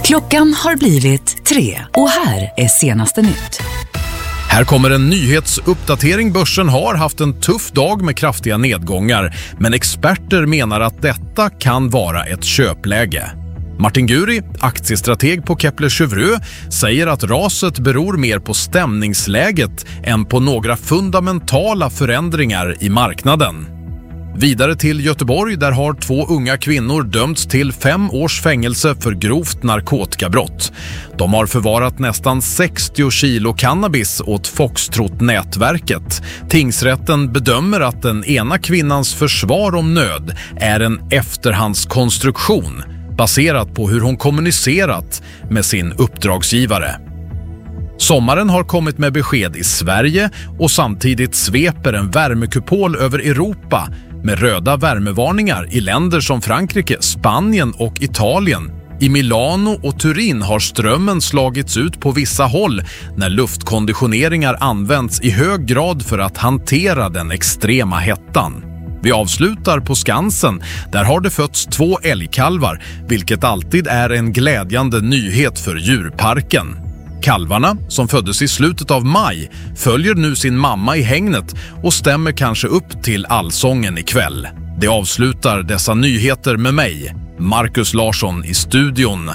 Klockan har blivit 3 och här är senaste nytt. Här kommer en nyhetsuppdatering. Börsen har haft en tuff dag med kraftiga nedgångar, men experter menar att detta kan vara ett köpläge. Martin Guri, aktiestrateg på Kepler Chevreux, säger att raset beror mer på stämningsläget än på några fundamentala förändringar i marknaden. Vidare till Göteborg, där har 2 unga kvinnor dömts till 5 års fängelse för grovt narkotikabrott. De har förvarat nästan 60 kilo cannabis åt Foxtrot-nätverket. Tingsrätten bedömer att den ena kvinnans försvar om nöd är en efterhandskonstruktion baserat på hur hon kommunicerat med sin uppdragsgivare. Sommaren har kommit med besked i Sverige och samtidigt sveper en värmekupol över Europa med röda värmevarningar i länder som Frankrike, Spanien och Italien. I Milano och Turin har strömmen slagits ut på vissa håll när luftkonditioneringar används i hög grad för att hantera den extrema hettan. Vi avslutar på Skansen. Där har det fötts 2 älgkalvar, vilket alltid är en glädjande nyhet för djurparken. Kalvarna, som föddes i slutet av maj, följer nu sin mamma i hägnet och stämmer kanske upp till allsången ikväll. Det avslutar dessa nyheter med mig, Marcus Larsson, i studion.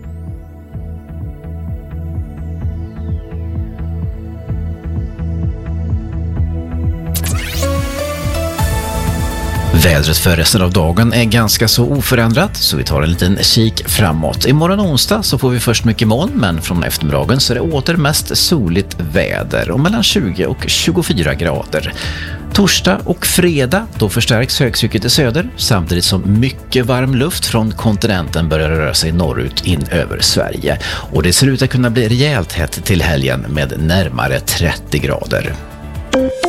Vädret för resten av dagen är ganska så oförändrat, så vi tar en liten kik framåt. Imorgon onsdag så får vi först mycket moln, men från eftermiddagen så är det åter mest soligt väder och mellan 20 och 24 grader. Torsdag och fredag då förstärks högtrycket i söder, samtidigt som mycket varm luft från kontinenten börjar röra sig norrut in över Sverige. Och det ser ut att kunna bli rejält hett till helgen med närmare 30 grader.